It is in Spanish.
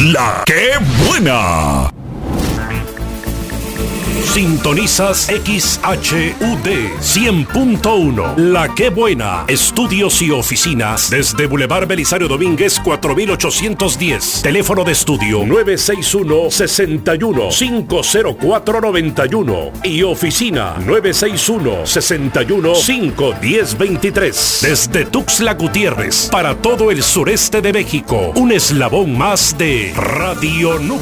La que buena. Sintonizas XHUD 100.1. La que buena. Estudios y oficinas desde Boulevard Belisario Domínguez 4810. Teléfono de estudio 961-61-50491 y oficina 961-61-51023. Desde Tuxtla Gutiérrez para todo el sureste de México. Un eslabón más de Radio Núcleo.